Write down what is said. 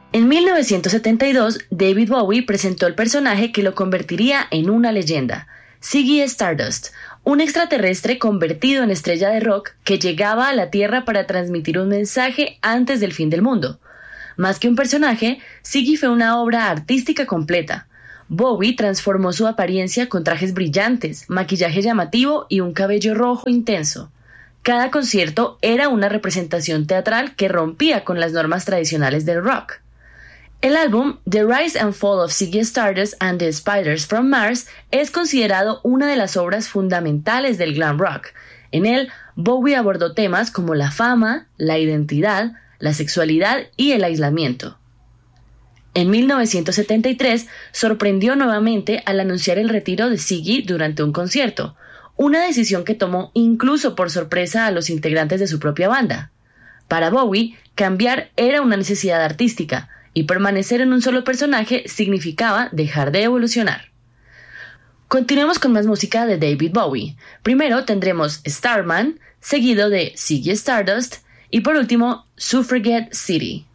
En 1972, David Bowie presentó el personaje que lo convertiría en una leyenda, Ziggy Stardust, un extraterrestre convertido en estrella de rock que llegaba a la Tierra para transmitir un mensaje antes del fin del mundo. Más que un personaje, Ziggy fue una obra artística completa. Bowie transformó su apariencia con trajes brillantes, maquillaje llamativo y un cabello rojo intenso. Cada concierto era una representación teatral que rompía con las normas tradicionales del rock. El álbum The Rise and Fall of Ziggy Stardust and the Spiders from Mars es considerado una de las obras fundamentales del glam rock. En él, Bowie abordó temas como la fama, la identidad, la sexualidad y el aislamiento. En 1973, sorprendió nuevamente al anunciar el retiro de Ziggy durante un concierto, una decisión que tomó incluso por sorpresa a los integrantes de su propia banda. Para Bowie, cambiar era una necesidad artística, y permanecer en un solo personaje significaba dejar de evolucionar. Continuemos con más música de David Bowie. Primero tendremos Starman, seguido de Ziggy Stardust, y por último, Suffragette City.